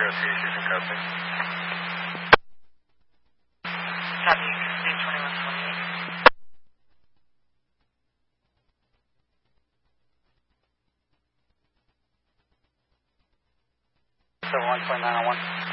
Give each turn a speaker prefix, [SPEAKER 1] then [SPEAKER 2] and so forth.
[SPEAKER 1] issues in custody.
[SPEAKER 2] Copy, State 2128.
[SPEAKER 1] So 1.901.